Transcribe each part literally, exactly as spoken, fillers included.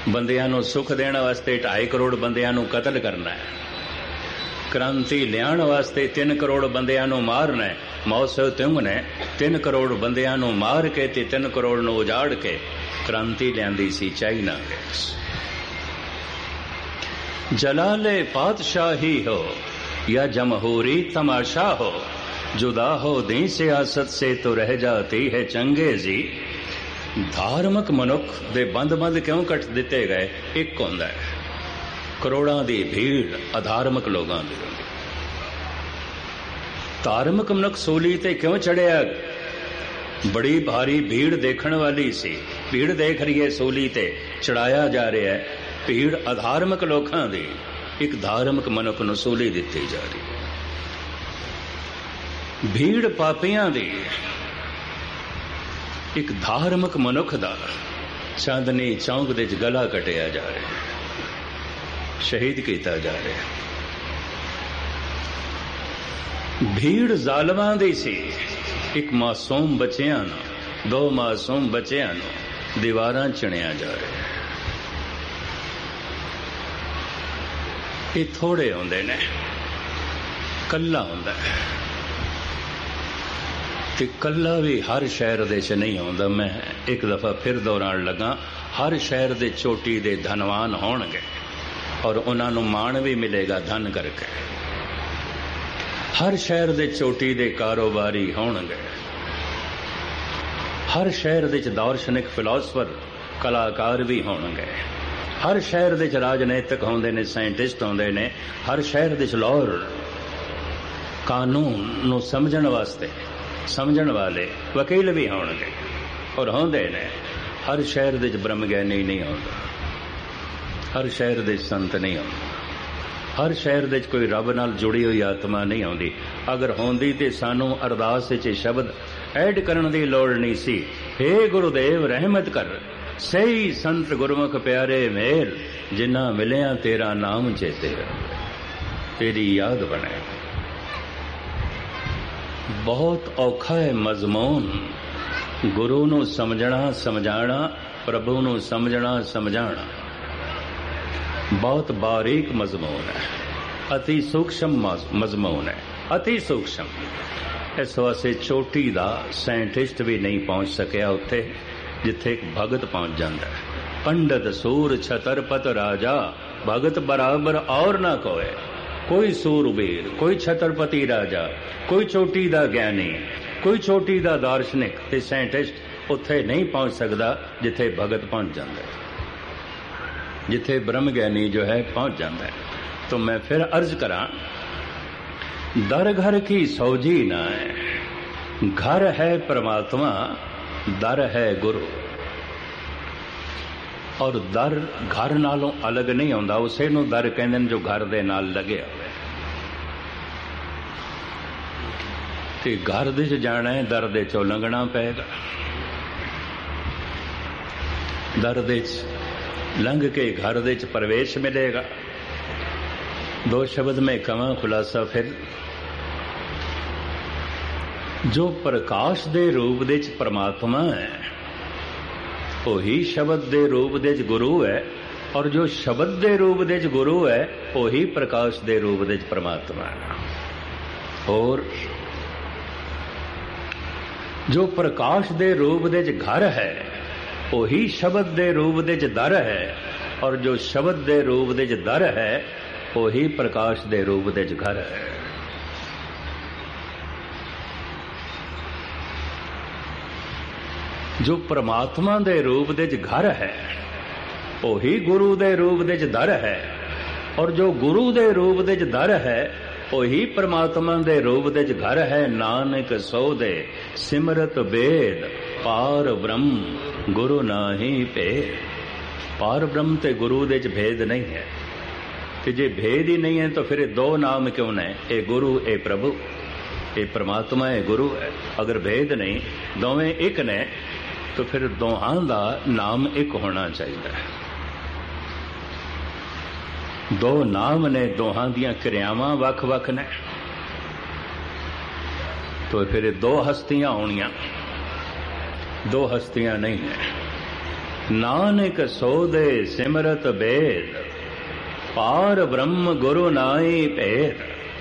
ਬੰਦਿਆਂ ਨੂੰ ਸੁੱਖ ਦੇਣ ਵਾਸਤੇ ਢਾਈ ਕਰੋੜ ਬੰਦਿਆਂ ਨੂੰ ਕਤਲ ਕਰਨਾ ਹੈ, क्रांति लियाण वास्ते तीन करोड़ बंदियां नूं मारना है। मौसम तिंग ने तीन करोड़ बंदियां नूं मार के ते तीन करोड़ नूं उजाड़ के क्रांति लियांदी सी चाइना विच। जलाले पातशाही हो या जमहूरी तमाशा हो, जुदा हो दी सियासत से तो रह जाती है चंगेजी। धार्मिक मनुख दे बंद बंद क्यों कट दिते गए? एक हुंदा है करोड़ां दी भीड़ अधार्मिक लोगां दी। धार्मिक मनुख सूली ते क्यों चढ़िया? बड़ी भारी भीड़ देखण वाली सी, भीड़ देख रही है सूली ते चढ़ाया जा रहा है। भीड़ अधार्मिक लोकां दी, एक धार्मिक मनुख नूं सूली दित्ती जा रही। भीड़ पापियां दी, एक धार्मिक मनुख दा चांदनी चौंक दे गला कटिया जा रहा है, शहीद किया जा रहा है। भीड़ जालमां दी सी, एक मासूम बच्चियां नूं, दो मासूम बच्चियां नूं दीवारां चिणिया जा रहा है। ये थोड़े होंदे ने, कल्ला होंदा है ते कल्ला भी हर शहर दे च नहीं होंदा। मैं एक दफा फिर दोहराण लगा, हर शहर दे चोटी दे धनवान होणगे और उन्हां नूं माण भी मिलेगा धन करके। हर शहर दे चोटी दे कारोबारी होणगे, हर शहर दे दार्शनिक फिलोसफर कलाकार भी होणगे, हर शहर दे राजनीतिक होंदे ने, साइंटिस्ट होंदे ने, हर शहर दे लॉयर कानून नूं समझण वास्ते समझण वाले वकील भी होणगे और होंदे ने। हर शहर दे ब्रह्म ज्ञानी नहीं होंदा, हर शहर दे संत नहीं होंदा, हर शहर दे कोई रब नाल जुड़ी हुई आत्मा नहीं आउंदी। अगर होंदी ते सानू अरदास विच शब्द ऐड करन दी लोड़ नहीं सी। हे गुरुदेव रहमत कर, सही संत गुरमुख प्यारे मेल, जिन्ना मिलिया तेरा नाम चेते, तेरी याद बने। बहुत औखा है मजमून गुरु नू समझना समझाना, प्रभु नू समझना समझाना, बहुत बारीक मजमून है, अति सूक्ष्म मजमून है, अति सूक्ष्म। इस वास्ते चोटी दा साइंटिस्ट भी नहीं पहुंच सकिया उत्थे जिथे एक भगत पहुंच जाता है। पंडित सूर छतरपत राजा, भगत बराबर और ना कोई। कोई सूरवीर, कोई छतरपति राजा, कोई चोटी दा ज्ञानी, कोई चोटी दा दार्शनिक ते साइंटिस्ट उत्थे नहीं पहुंच सकता जिथे भगत पहुंच जाता है, जिथे ब्रह्म ज्ञानी जो है पहुंच जाता है। तो मैं फिर अर्ज करा, दर घर की सौजी ना है, घर है परमात्मा, दर है गुरु। और दर घर नालों अलग नहीं होंदा, उसे नूं दर कहंदे ने जो घर दे नाल लगे होवे। ते घर दे च जाना है, दर दे चों लंघना पेगा। दर दे च लंघ के घर दे च प्रवेश मिलेगा। दो शब्द में कवां खुलासा फिर, जो प्रकाश दे रूप दे च परमात्मा है वही शब्द दे रूप दे च गुरु है, और जो शब्द दे रूप दे च गुरु है वही प्रकाश दे रूप दे च परमात्मा है। और जो प्रकाश दे रूप दे च घर है वही शब्द दे रूप दे च दर है, और जो शब्द दे रूप दे च दर है वही प्रकाश दे रूप दे च घर है। जो परमात्मा दे रूप दे च घर है वही गुरु दे रूप दे च दर है, और जो गुरु दे रूप दे च दर है वही परमात्मा दे रूप दे च घर है। नानक सो दे सिमरत वेद, पार ब्रह्म गुरु नाही भेद। पार ब्रह्म ते गुरु दे च भेद नहीं है, ते जे भेद ही नहीं है तो फिर दो नाम क्यों ने? ए गुरु ए प्रभु, ए परमात्मा ए गुरु है। अगर भेद नहीं, दोवें एक ने, तो फिर दोहां दा नाम एक होना चाहिए। दो नाम ने, दोहां दियां क्रियावां वख वख ने, तो फिर दो हस्तियां होनियां, दो हस्तियां नहीं है। नानक सोदे सिमरत बेद, पार ब्रह्म गुरु नाई भेद।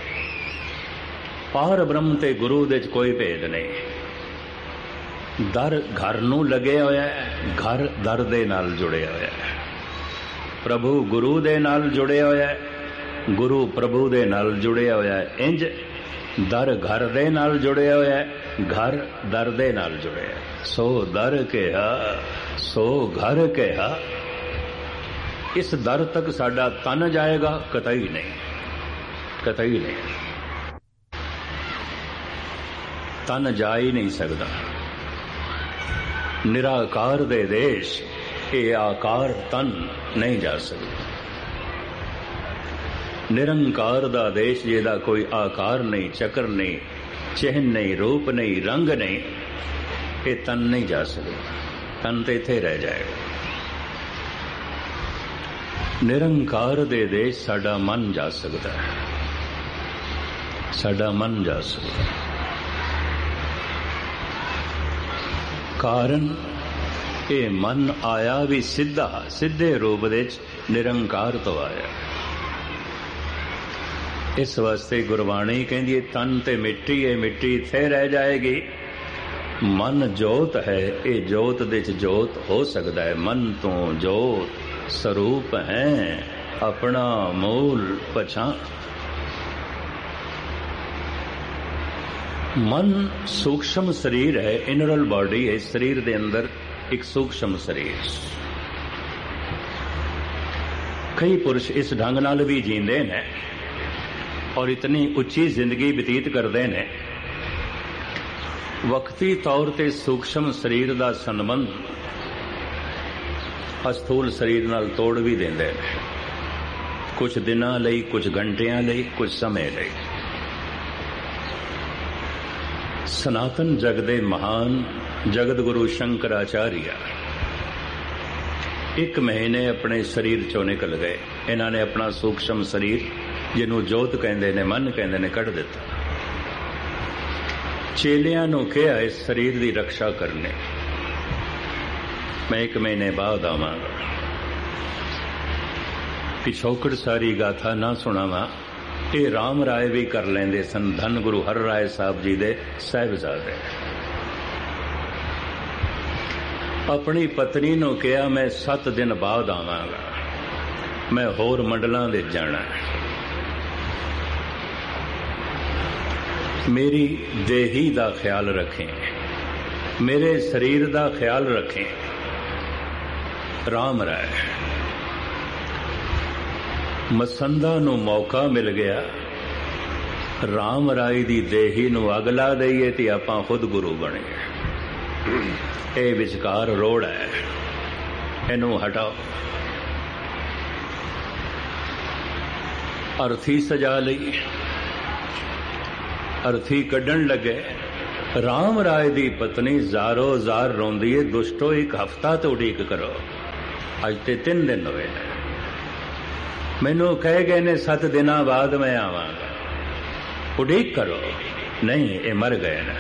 पार ब्रह्म ते गुरु दे कोई भेद नहीं। दर घर नूं लगे होया, घर दर दे नाल जुड़े होया, प्रभु गुरु दे नाल जुड़े होया, गुरु प्रभु दे नाल जुड़े होया। इंज दर घर दे नाल जुड़े होया, घर दर दे नाल जुड़े। सो दर कहा सो घर कहा। इस दर तक साडा तन जाएगा? कतई नहीं, कतई नहीं। तन जा ही नहीं सकता। निराकार दे देश ये आकार तन नहीं जा सकता। निरंकार दा देश जिहदा कोई आकार नहीं, चक्र नहीं, चिन्ह नहीं, रूप नहीं, रंग नहीं, ये तन नहीं जा सकता। तन तो इत्थे रह जाएगा। निरंकार दे देश साडा मन जा सकता है, साडा मन जा सकता है। कारण ये मन आया भी सीधा, सीधे रूप दे निरंकार तो आया। इस वास्ते गुरबाणी कहती तन ते मिट्टी है, मिट्टी इत्थे रह जाएगी। मन जोत है, ये जोत दे च जोत हो सकता है। मन तो जोत स्वरूप है, अपना मूल पहचान। मन सूक्ष्म शरीर है, इनरल बॉडी है। शरीर दे अंदर एक सूक्ष्म शरीर। कई पुरुष इस ढंग नाल भी जींदे ने और इतनी उच्ची जिंदगी बतीत करते हैं। वक्ती तौर ते सूक्ष्म शरीर का संबंध अस्थूल शरीर नाल तोड़ भी देंदे ने, कुछ दिनां लई, कुछ घंटियां लई, कुछ समय लई। सनातन जग दे महान जगत गुरु शंकराचार्य एक महीने अपने शरीर चों निकल गए। इन्होंने अपना सूक्ष्म शरीर जिन्हों जोत कहते ने, मन कहते ने, कढ़ दिता। चेलियां नूं कहा इस शरीर की रक्षा करने, मैं एक महीने बाद आवांगा। पिछोकड़ सारी गाथा ना सुनावा, ये राम राय भी कर लेंदे सन। धन गुरु हर राय साहब जी दे साहिबजादे अपनी पत्नी नूं कहा मैं सत्त दिन बाद आवांगा, मैं होर मंडलां दे जाना। मेरी देही दा ख्याल रखें, मेरे शरीर दा ख्याल रखें। राम राय मसंदा नूं मौका मिल गया, राम राय दी देही नूं अग ला दईए ते आपां खुद गुरु बने। ये विचकार रोड़ है, इनू हटाओ। अर्थी सजा लई, अर्थी कड्ढण लगे। राम राय दी पत्नी जारो जार रोंदी है, दुष्टो एक हफ्ता तो उड़ीक करो, अज ते तीन दिन हुए ने। मैनू कह गए ने सत्त दिन बाद मैं आवांगा, उड़ीक करो। नहीं, ये मर गए ना,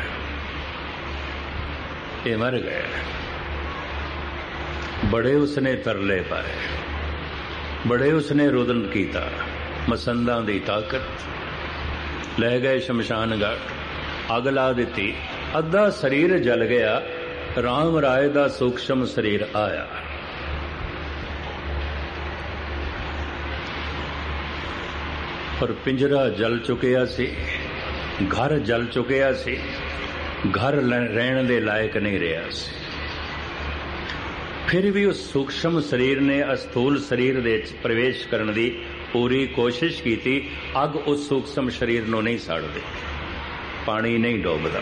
ये मर गए। बड़े उसने तरले पाए, बड़े उसने रुदन कीता। मसंदा दी ताकत ले गए शमशान घाट, अग ला दी, अद्धा शरीर जल गया। राम राय दा सूक्ष्म शरीर आया। पर पिंजरा जल चुकिया सी, घर जल चुकिया सी, घर रहने दे लायक नहीं रहा सी। फिर भी उस सूक्ष्म शरीर ने अस्थूल शरीर दे प्रवेश करने की पूरी कोशिश की थी। अग उस सूक्ष्म शरीर नूं नहीं साड़दी, पानी नहीं डोबदा।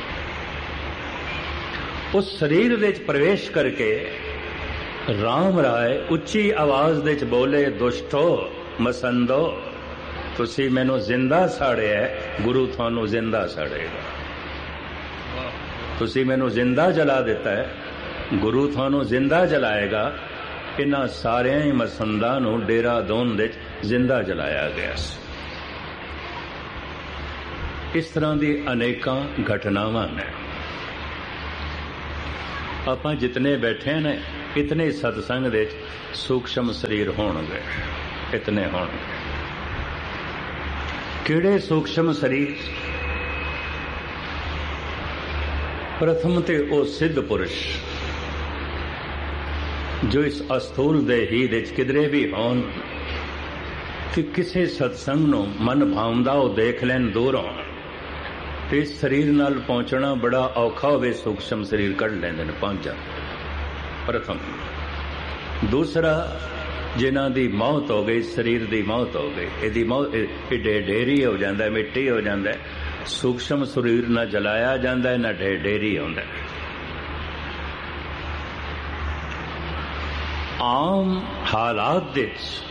उस शरीर दे प्रवेश करके राम राय उच्ची आवाज दे बोले, दुष्टो मसंदो, तुसी मैनू जिंदा साड़िया, गुरु थानू जिंदा साड़ेगा। तुसी मैनू जिंदा जला दिता है, गुरु थानू जिंदा जलाएगा। इन्हां सारियां ही मसंदा नू डेरा दोन दे जिंदा जलाया गया। इस तरह की अनेकां घटनावां ने। आपां जितने बैठे ने इतने सत्संग दे सूक्ष्म शरीर होणगे, इतने होणगे। किहड़े सूक्ष्म शरीर? प्रथम ते ओ सिद्ध पुरुष जो इस अस्थूल देही दे किधरे भी होण कि किसी सत्संग नूं मन भावदा ओ देख लैन दूरों, ते इस शरीर नाल पहुंचना बड़ा औखा होवे, सूक्ष्म शरीर कढ़ लैंदे ने, पहुंच जाते। प्रथम। दूसरा, जिन्हां दी मौत हो गई, शरीर दी मौत हो गई, इहदी मौत ढे ढेरी हो जांदा है, मिट्टी हो जांदा है। सूक्ष्म शरीर ना जलाया जांदा है, ना ढे ढेरी होंदा है। आम हालात दे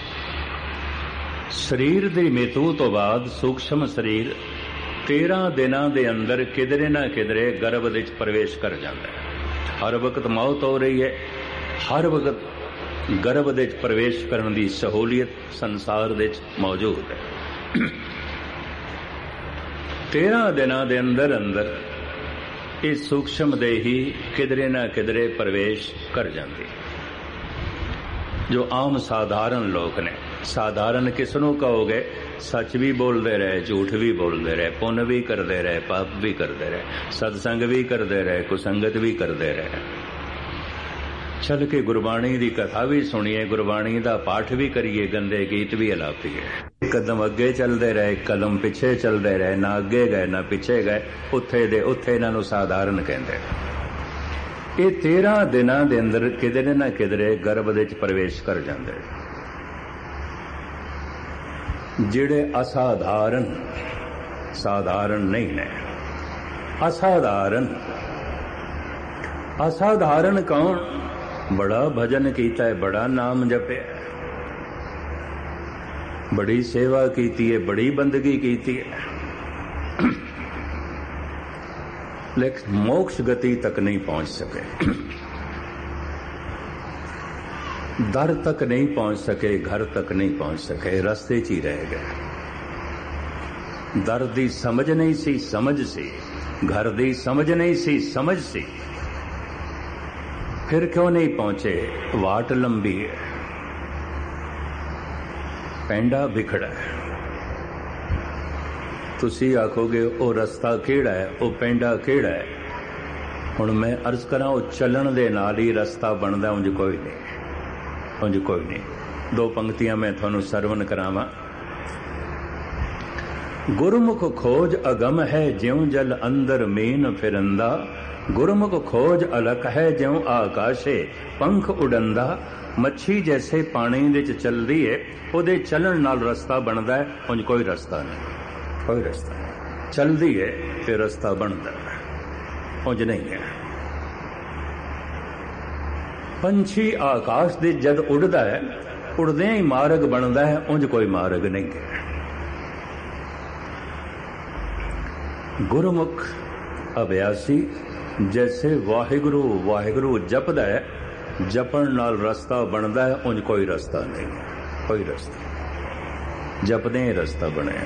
शरीर दी मृत्यु तो बाद सूक्ष्म शरीर तेरह दिनां दे अंदर किधरे ना किधरे गर्भ दे प्रवेश कर जाता है। हर वक्त मौत हो रही है, हर वक्त गर्भ दे प्रवेश करने की सहूलियत संसार दे मौजूद है। तेरह दिनां दे अंदर अंदर इस सूक्ष्म देही किधरे ना किधरे प्रवेश कर जाती। जो आम साधारण लोग ने, साधारण किसनों कहोगे? सच भी बोलते रहे, झूठ भी बोलते रहे, पुण्य भी करते रहे, पाप भी करते रहे, सत्संग भी करते रहे, कुसंगत भी करते रहे, चल के गुरबाणी की कथा भी सुनिए, गुरबाणी का पाठ भी करिए, गंदे गीत भी अलापीए। एक कदम अगे चलते रहे, एक कदम पिछे चलते रहे, ना अगे गए ना पिछे गए, उत्थे दे उत्थे इन्हां नूं साधारण कहंदे। ये तेरह दिनां दे अंदर किधरे ना किधरे गर्भ दे प्रवेश कर जाते। जिहड़े असाधारण, साधारण नहीं ने, असाधारण। असाधारण कौन? बड़ा भजन कीता है, बड़ा नाम जपे, बड़ी सेवा कीती है, बड़ी बंदगी कीती है, लेकिन मोक्ष गति तक नहीं पहुंच सके, दर तक नहीं पहुंच सके, घर तक नहीं पहुंच सके, रास्ते च ही रह गए। दर दी समझ नहीं सी, समझ सी, घर दी समझ नहीं सी, समझ सी, फिर क्यों नहीं पहुंचे? वाट लंबी है, पैंडा बिखड़ा है। तुसी आखोगे ओ रस्ता केड़ा है, ओ पेंडा केड़ा है? हुण मैं अर्ज करा, ओ चलन दे नाल ही रस्ता बनदा, उंज कोई नहीं, उंज कोई नहीं। दो पंक्तियां मैं थानू सरवण करावां। गुरमुख खोज अगम है, ज्यों जल अंदर मीन फिरंदा, गुरमुख खोज अलख है, ज्यों आकाशे पंख उड़ंदा। मच्छी जैसे पानी दे च चलदी है, ओदे चलन नाल रस्ता बनदा है, उंज कोई रस्ता नहीं, कोई रास्ता नहीं। चलती है फिर रास्ता बनता है, उंज नहीं है। पंछी आकाश दे जद उड़दा है, उड़दे ही मार्ग बनता है, उंज कोई मार्ग नहीं है। गुरमुख अभ्यासी जैसे वाहिगुरु वाहिगुरु जपदा है, जपण नाल रास्ता बनता है, उंज कोई रास्ता नहीं है, कोई रास्ता। जपदे ही रास्ता बने।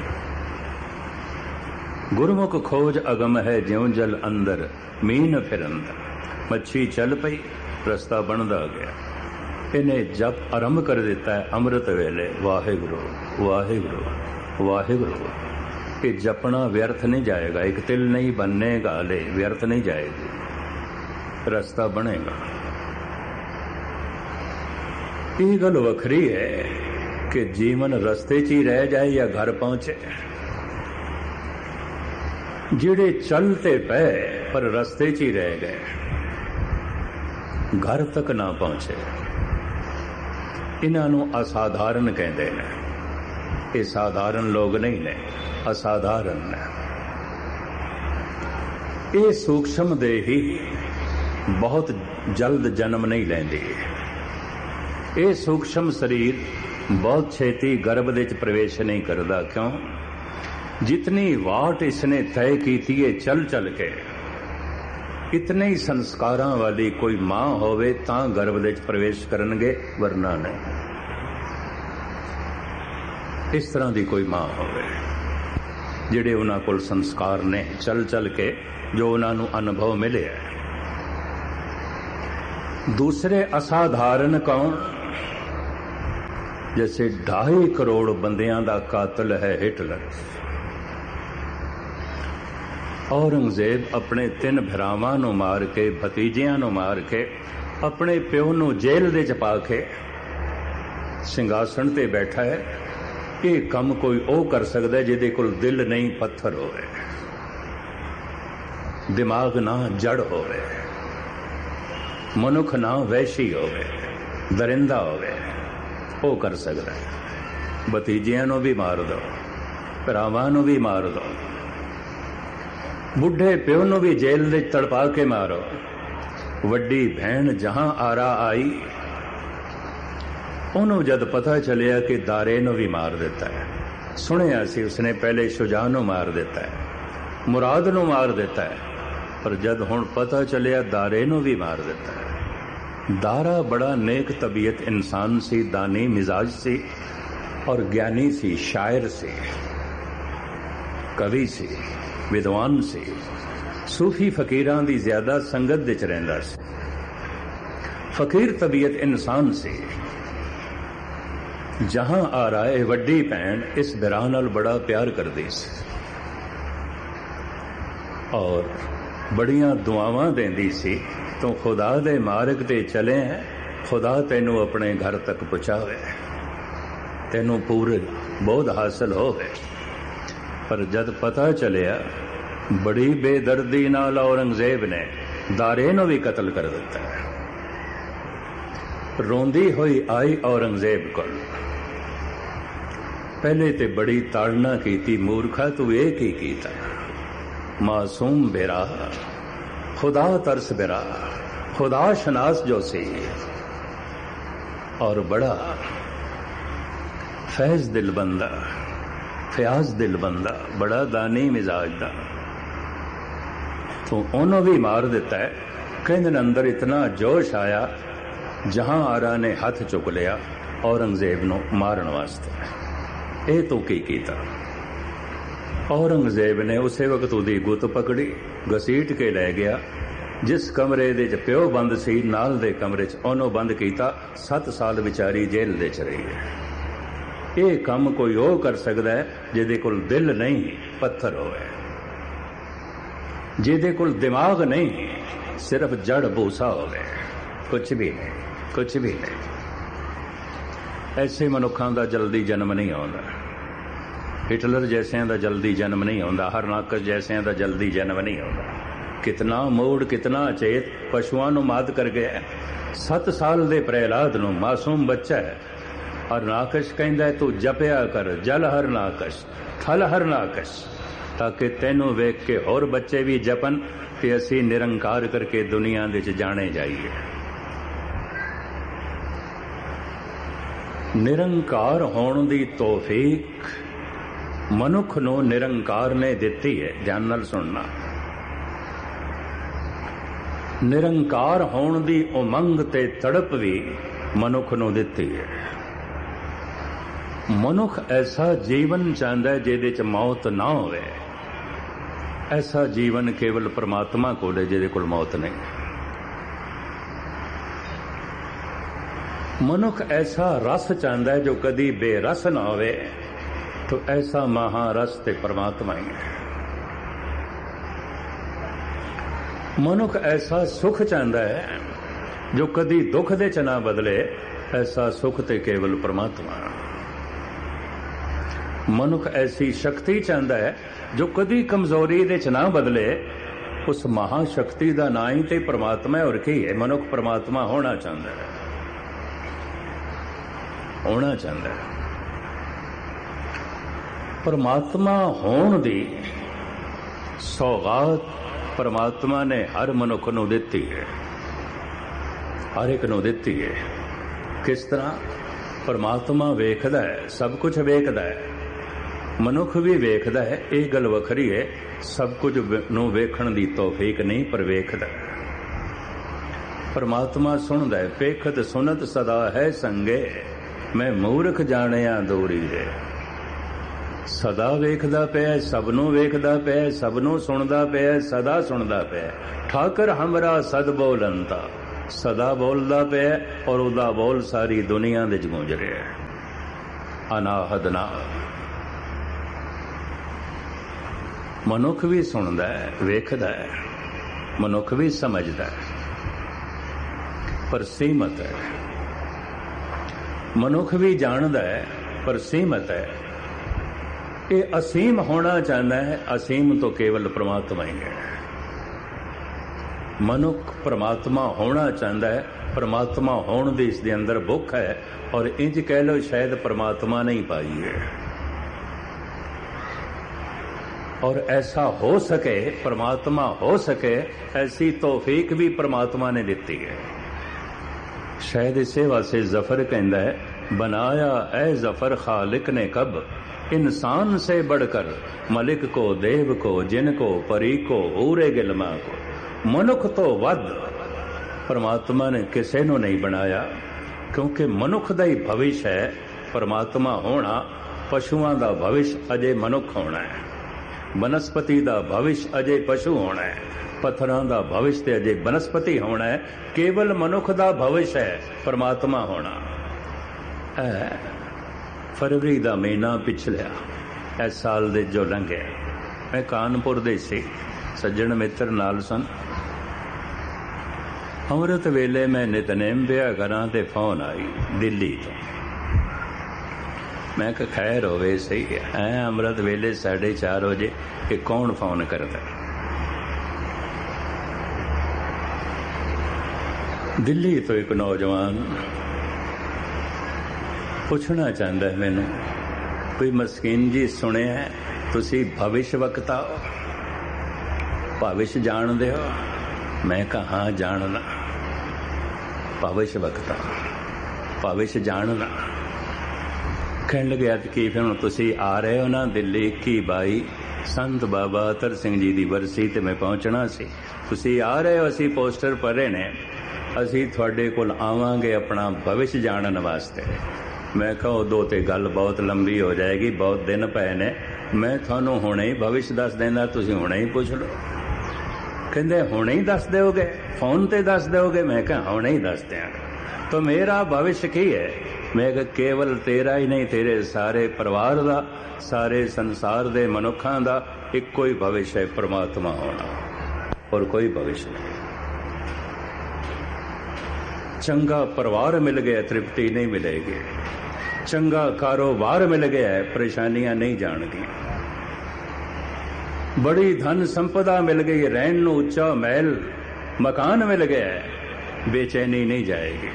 गुरमुख खोज अगम है, ज्यों जल अंदर मीन फिरंदा। मच्छी चल पई, रास्ता बनदा गया। इन्हें जप आरंभ कर देता है अमृत वेले, वाहिगुरु वाहिगुरु वाहिगुरु। ये जपना व्यर्थ नहीं जाएगा, एक तिल नहीं बननेगा, ले व्यर्थ नहीं जाएगी, रास्ता बनेगा। ये गल वखरी है कि जीवन रस्ते च ही रह जाए या घर पहुंचे। जिहड़े चलते पे पर रस्ते च ही रह गए, घर तक ना पहुंचे, इन्हां नूं असाधारण कहते हैं। ये साधारण लोग नहीं ने, असाधारण ने। ये सूक्ष्म देही बहुत जल्द जन्म नहीं लैंदी। ये सूक्ष्म शरीर बहुत छेती गर्भ दे प्रवेश नहीं करता। क्यों? जितनी वाट इसने तय की है चल चल के, इतने ही संस्कारां वाली कोई मां होवे तां गर्भ दे प्रवेश करनगे, वरना नहीं। इस तरह की कोई मां होवे जिहड़े उन्हां कोल संस्कार ने, चल चल के जो उन्हां नूं अनुभव मिले। दूसरे असाधारण कौन? जैसे ढाई करोड़ बंदियां दा कातिल है हिटलर। औरंगजेब अपने तीन भरावां नूं मार के, भतीजियां नूं मार के, अपने प्यो नूं जेल दे च पा के सिंघासन ते बैठा है। ये काम कोई ओ कर सकदा है जिहदे कोल दिल नहीं, पत्थर होवे, दिमाग ना जड़ होवे, मनुख ना वैशी होवे, दरिंदा होवे, ओ कर सकदा है। भतीजियां नूं भी मार दो, भरावां नूं भी मार दो, बुढ़े प्यो नूं भी जेल दे तड़पा के मारो। वड्डी भैन जहां आरा आई, उन्होंने जद पता चलिया कि दारे नूं भी मार दिता है। सुनिया सी उसने पहले शुजा नूं मार दिता है, मुराद नूं मार दिता है, पर जद हुण पता चलिया दारे नूं भी मार दिता है। दारा बड़ा नेक तबीयत इंसान सी, दानी मिजाज सी और ज्ञानी सी, शायर सी, कवि सी, विद्वान सी, सूफी फकीरां दी ज्यादा संगत विच रहिंदा सी। फकीर तबीयत इंसान सी। जहां आ रहा है वड्डी भैन इस बिराह नाल बड़ा प्यार करदी सी और बड़ियां दुआवां देंदी सी। तो खुदा दे मार्ग ते चले हैं, खुदा तेनू अपने घर तक पहुंचावे, तेनू पूरे बोध हासिल होवे। पर जद पता चलिया बड़ी बेदर्दी नाल औरंगजेब ने दारे नूं भी कतल कर दिता है। रोंदी हुई आई औरंगजेब कोल। पहले ते बड़ी ताड़ना कीती, मूर्खा तू ये की कीता, मासूम बेरा, खुदा तरस बेरा, खुदा शनास जो सी और बड़ा फैज दिल बंदा, फयाज दिल बंदा, बड़ा दानी मिजाज दा, तो उन्होंने भी मार दिता है। कहने अंदर इतना जोश आया, जहां आरा ने हाथ चुक लिया औरंगजेब नूं मारन वास्ते। ये तो की कीता? औरंगजेब ने उसे वक्त उदी गुत पकड़ी, घसीट के लै गया। जिस कमरे दे च प्यो बंद सी, नाल दे कमरे च ओनों बंद कीता। सत्त साल विचारी जेल दे च रही है। ये काम कोई ओ कर सकदा है जिहदे कोल दिल नहीं, पत्थर होवे, जिहदे कोल दिमाग नहीं, सिर्फ जड़ भूसा होवे, कुछ भी नहीं, कुछ भी नहीं। ऐसे मनुखां दा जल्दी जन्म नहीं आउंदा। हिटलर जैसियां दा जल्दी जन्म नहीं आउंदा, हरनाकश जैसियां दा जल्दी जन्म नहीं आउंदा। कितना मोड़, कितना चेत, पशुआं नूं मात कर गया। सत्त साल दे प्रहलाद नूं, मासूम बच्चा है, हरनाकश कहंदा है तू जपिया कर जल हरनाकश, थल हरनाकश, ताकि तैनूं वेख के होर बच्चे भी जपन ते असीं निरंकार करके दुनिया दे च जाने जाइए। निरंकार होण दी तौफीक मनुख नूं निरंकार ने दिती है। ध्यान नाल सुनना। निरंकार होण दी उमंग ते तड़प भी मनुख नूं दिती है। मनुख ऐसा जीवन चाहता है जिहदे च मौत ना होवे। ऐसा जीवन केवल परमात्मा कोल है जिहदे कोल मौत नहीं। मनुख ऐसा रस चाहता है जो कदी बेरस ना होवे। तो ऐसा महारस ते परमात्मा ही है। मनुख ऐसा सुख चाहता है जो कदी दुख दे च ना बदले। ऐसा सुख ते केवल परमात्मा। मनुख ऐसी शक्ति चाहता है जो कदी कमजोरी दे च ना बदले। उस महाशक्ति का ना ही ते परमात्मा है। और की है? मनुख परमात्मा होना चाहता है, होना चाहता है। परमात्मा होण दी सौगात परमात्मा ने हर मनुख नूं दिती है, हर एक नूं दिती है। किस तरह? परमात्मा वेखदा है, सब कुछ वेखदा है। मनुख भी वेखदा है, यह गल वखरी है। सब कुछ नूं वेखण दी तौफीक नहीं, पर वेखदा है। परमात्मा सुनदा है। पेखत सुनत सदा है संगे, मैं मूर्ख जाणिया दूरी है। सदा वेखदा पिया, सबनों वेखदा पिया, सबनों सुनदा पिया, सदा सुनदा पिया। ठाकर हमरा सद बोलंता, सदा बोलता पिया और उदा बोल सारी दुनिया दे गूंज रहा है। अनाहद ना मनुख भी सुनता है, वेखदा है, मनुख भी समझदा है, पर सीमत है। मनुख भी जानदा है पर सीमत है। ये असीम होना चाहता है, असीम तो केवल परमात्मा ही है। मनुख परमात्मा होना चाहता है, परमात्मा होने की इसके अंदर भुख है, और इंज कह लो शायद परमात्मा नहीं पाई है। और ऐसा हो सके, परमात्मा हो सके, ऐसी तौफीक भी परमात्मा ने दी है। शायद इसे वास्ते जफर कहता है, बनाया ए जफर खालिक ने कब इंसान से बढ़कर, मलिक को, देव को, जिन को, परी को, हूरे गिलमा को, मनुख तो वध परमात्मा ने किसी को नहीं बनाया। क्योंकि मनुख का ही भविष्य है परमात्मा होना, पशुओं का भविष्य अजे मनुख होना है, वनस्पति का भविष्य अजे पशु होना है, पत्थरों का भविष्य अजे वनस्पति होना है। केवल मनुख का भविष्य है परमात्मा होना। फरवरी का महीना पिछलिया इस साल दे जो लंघे, मैं कानपुर दे सी सज्जन मित्र नाल सन। अमृत वेले मैं नितनेम पिया करा ते फोन आई दिल्ली तो। मैं कहा खैर होवे सही है, ऐ अमृत वेले साढ़े चार बजे कि कौन फोन करता। दिल्ली तो एक नौजवान पूछना चाहता है मैनू, कोई मस्कीन जी सुने है तुसी भविष्य वक्ता हो, भविष्य जानते हो? मैं कहा हाँ जानना। भविष्य वक्ता, भविष्य जानना। कहने लगे कि फिर हम तुसी आ रहे हो ना दिल्ली इक्की बाई संत बाबा अतर सिंह जी की बरसी ते मैं पहुंचना सी, तुसी आ रहे हो, असी पोस्टर पढ़े ने, असी थोड़े कोल आवांगे अपना भविष्य जानने वास्ते। मैं कहा उदों ते गल बहुत लंबी हो जाएगी, बहुत दिन पे ने, मैं थानू हुणे ही भविष्य दस देना, तुसी हुणे ही पूछ लो। कहते हुणे ही दस दोगे, फोन ते दस दोगे? मैं कहा हुणे ही दस देंगे। तो मेरा भविष्य की है? मैं कहा केवल तेरा ही नहीं, तेरे सारे परिवार का, सारे संसार दे मनुखों का इको ही भविष्य है, परमात्मा होना, और कोई भविष्य नहीं। चंगा परिवार मिल गया तृप्ति नहीं मिलेगी, चंगा कारोबार मिल गया है परेशानियां नहीं जाएंगी, बड़ी धन संपदा मिल गई, रहन नूं उच्चा महल मकान मिल गया है, बेचैनी नहीं जाएगी।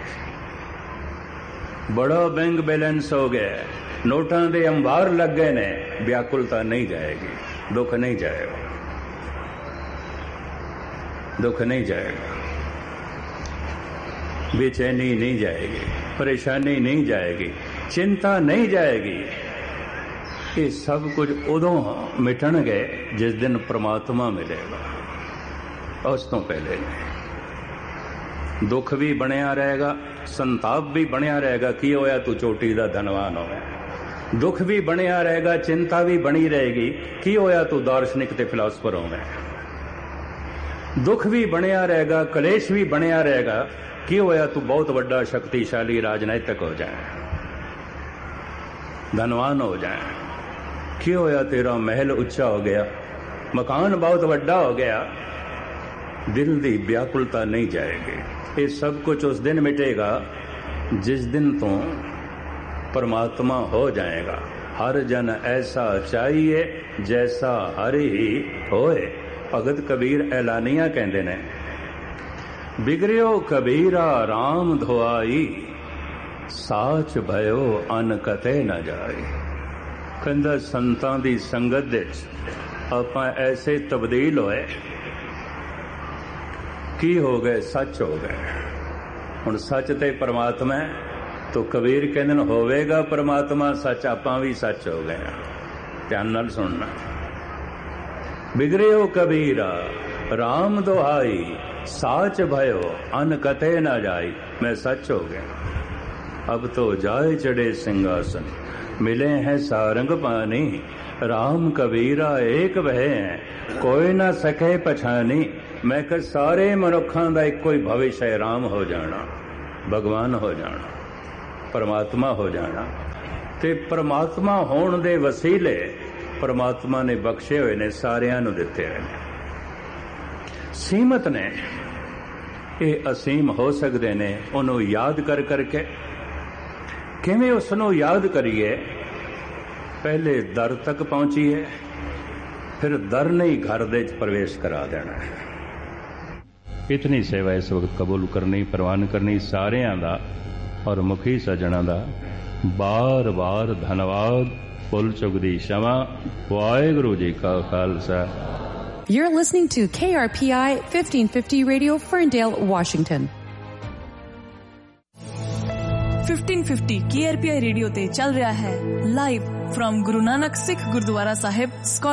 बड़ा बैंक बैलेंस हो गया है, नोटां दे अंबार लग गए ने, व्याकुलता नहीं जाएगी, दुख नहीं जाएगा, दुख नहीं जाएगा, बेचैनी नहीं जाएगी, परेशानी नहीं जाएगी, चिंता नहीं जाएगी। ये सब कुछ उदों मिटणगे जिस दिन परमात्मा मिलेगा, उस तो पहले नहीं। दुख भी बनिया रहेगा, संताप भी बनिया रहेगा, की होया तू चोटी दा धनवान होवे। दुख भी बनिया रहेगा, चिंता भी बनी रहेगी, की होया तू दार्शनिक ते फिलासफर होवे। दुख भी बनिया रहेगा, कलेश भी बनिया रहेगा, की होया तू बहुत बड़ा शक्तिशाली राजनैतिक हो जाए, धनवान हो जाए। की होया तेरा महल उच्चा हो गया, मकान बहुत बड़ा हो गया, दिल दी व्याकुलता नहीं जाएगी। ये सब कुछ उस दिन मिटेगा जिस दिन तू परमात्मा हो जाएगा। हर जन ऐसा चाहिए जैसा हर ही होए। भगत कबीर ऐलानिया कहते ने, बिगड़ियो कबीरा राम धोआई, साच भयो अन कते न जाए। कहंदा संतां दी संगत दे आपां ऐसे तब्दील होए, की हो गए, सच हो गए। हुण सच ते परमात्मा है, तो कबीर कहंदे ने होवेगा परमात्मा सच, आपां भी सच हो गए। ध्यान नाल सुनना। बिगड़ियो कबीरा राम दोहाई, साच भयो अन कते न जाई। मैं सच हो गया। अब तो जाए चढ़े सिंहासन, मिले हैं सारंग पानी। राम कबीरा एक वह हैं, कोई न सके पछानी। मैं कहा सारे मनुखों का एको ही भविष है, राम हो जाना, भगवान हो जाना, परमात्मा हो जाना। ते परमात्मा होने दे वसीले परमात्मा ने बख्शे हुए ने, सारियां नूं दिते हुए ने। सीमत ने ये असीम हो सकते ने, उन्होंने याद कर करके। किवें उसनों याद करिए? पहले दर तक पहुंचीए, फिर दर नहीं घर दे प्रवेश करा देना। इतनी सेवा इस वक्त कबूल करनी, प्रवान करनी सारियां दा और मुखी सजना दा बार बार धन्यवाद। भुल चुक दी क्षमा। वाहिगुरू जी का Khalsa. You're listening to K R P I fifteen fifty Radio, Ferndale, Washington. fifteen fifty K R P I radio ते चल रहा है लाइव फ्रॉम गुरु नानक सिख गुरुद्वारा साहिब,